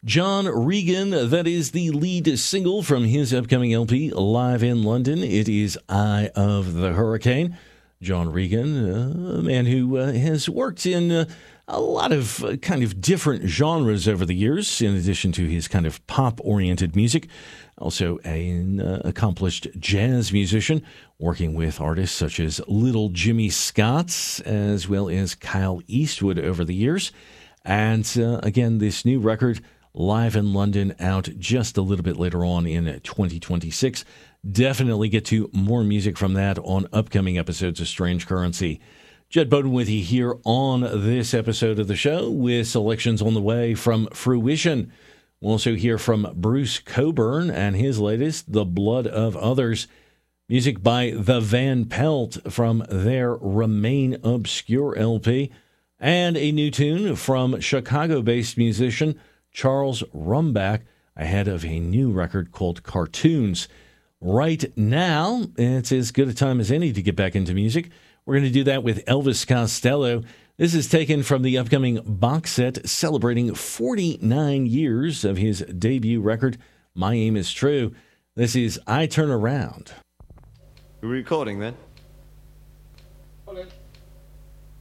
John Regan, that is the lead single from his upcoming LP, Live in London. It is Eye of the Hurricane. John Regan, a man who has worked in a lot of kind of different genres over the years, in addition to his kind of pop-oriented music. Also an accomplished jazz musician, working with artists such as Little Jimmy Scott, as well as Kyle Eastwood over the years. And again, this new record, Live in London, out just a little bit later on in 2026. Definitely get to more music from that on upcoming episodes of Strange Currency. Jed Bowden with you here on this episode of the show, with selections on the way from Fruition. We'll also hear from Bruce Cockburn and his latest, The Blood of Others. Music by The Van Pelt from their Remain Obscure LP. And a new tune from Chicago-based musician Charles Rumbach, ahead of a new record called Cartoons. Right now, it's as good a time as any to get back into music. We're going to do that with Elvis Costello. This is taken from the upcoming box set celebrating 49 years of his debut record, My Aim is True. This is I Turn Around. We're recording then?